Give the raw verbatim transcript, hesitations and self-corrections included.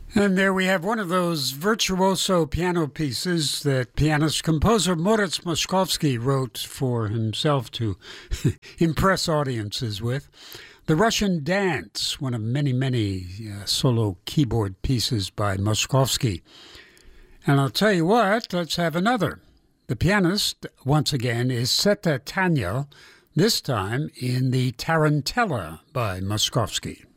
And there we have one of those virtuoso piano pieces that pianist composer Moritz Moszkowski wrote for himself to impress audiences with. The Russian Dance, one of many, many uh, solo keyboard pieces by Moszkowski. And I'll tell you what, let's have another. The pianist, once again, is Seta Tanyel, this time in the Tarantella by Moszkowski.